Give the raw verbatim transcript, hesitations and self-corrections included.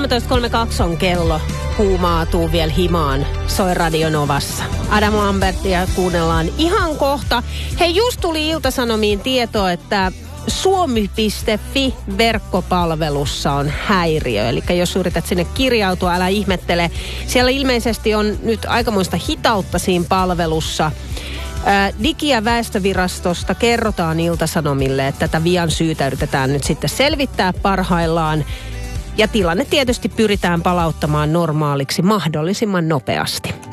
seitsemäntoista kolmekymmentäkaksi on kello. Huumaatuu vielä himaan. Soi Radio Novassa. Adam Lambertia kuunnellaan ihan kohta. Hei, just tuli Ilta-Sanomiin tieto, että suomi piste fi-verkkopalvelussa on häiriö. Eli jos yrität sinne kirjautua, älä ihmettele. Siellä ilmeisesti on nyt aikamoista hitautta siinä palvelussa. Digi- ja väestövirastosta kerrotaan Ilta-Sanomille, että tätä vian syytä yritetään nyt sitten selvittää parhaillaan. Ja tilanne tietysti pyritään palauttamaan normaaliksi mahdollisimman nopeasti.